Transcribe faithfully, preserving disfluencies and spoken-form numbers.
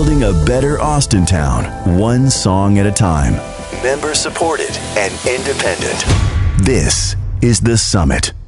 building a better Austintown, one song at a time. Member supported and independent. This is The Summit.